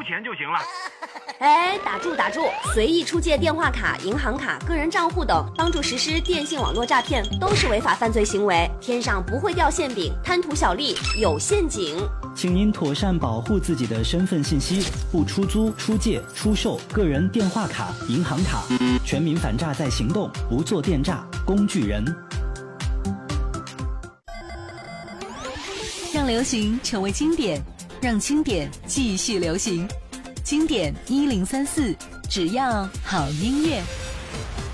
钱就行了。 哎，打住！随意出借电话卡、银行卡、个人账户等，帮助实施电信网络诈骗，都是违法犯罪行为。天上不会掉馅饼，贪图小利有陷阱。 请您妥善保护自己的身份信息，不出租、出借、出售个人电话卡、银行卡。全民反诈在行动，不做电诈工具人。 让流行成为经典，让经典继续流行。经典1034，只要好音乐。